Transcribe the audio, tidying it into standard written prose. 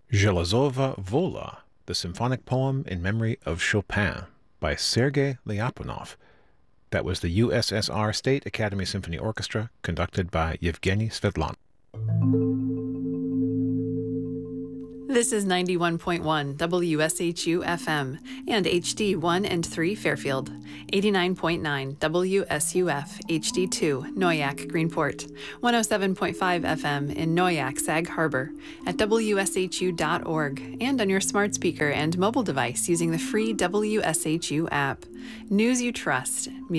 Zhelezova Vola, the symphonic poem in memory of Chopin by Sergei Lyapunov. That was the USSR State Academy Symphony Orchestra, conducted by Yevgeny Svetlanov. This is 91.1 WSHU FM and HD1 and 3 Fairfield, 89.9 WSUF HD2 Noyak Greenport, 107.5 FM in Noyak Sag Harbor, at WSHU.org, and on your smart speaker and mobile device using the free WSHU app. News you trust.